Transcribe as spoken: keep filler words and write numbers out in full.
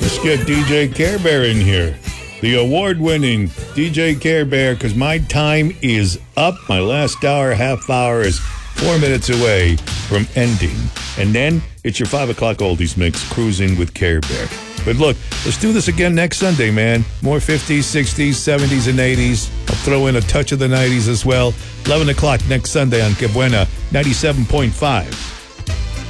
Let's get D J Care Bear in here. The award-winning D J Care Bear, because my time is up. My last hour, half hour is four minutes away from ending. And then it's your five o'clock oldies mix, Cruising with Care Bear. But look, let's do this again next Sunday, man. More fifties, sixties, seventies, and eighties. I'll throw in a touch of the nineties as well. eleven o'clock next Sunday on Que Buena, ninety-seven point five.